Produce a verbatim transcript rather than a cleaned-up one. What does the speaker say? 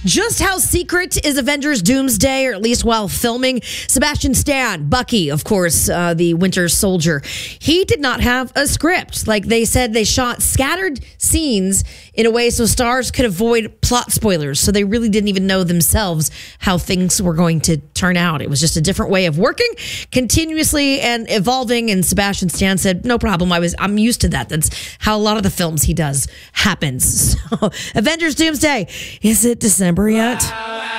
Just how secret is Avengers Doomsday, or at least while filming? Sebastian Stan, Bucky, of course, uh, the Winter Soldier, he did not have a script. Like they said, they shot scattered scenes in a way so stars could avoid plot spoilers. So they really didn't even know themselves how things were going to turn out. It was just a different way of working continuously and evolving. And Sebastian Stan said, no problem. I was, I'm used to that. That's how a lot of the films he does happens. So Avengers Doomsday, is it December yet?